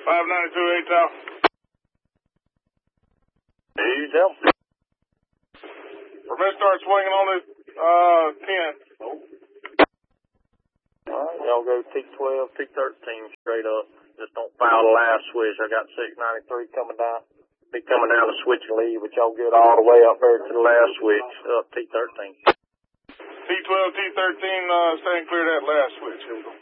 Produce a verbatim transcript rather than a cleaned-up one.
five ninety-two A T O W. Ease up. We're going to start swinging on this, uh, ten. Alright, y'all go T twelve, T thirteen straight up. Just don't foul the last switch. I got six ninety-three coming down. Be coming down the switch and lead, but y'all get all the way up there to the last switch, up T thirteen. T twelve, T thirteen, uh, staying clear of that last switch. Here we go.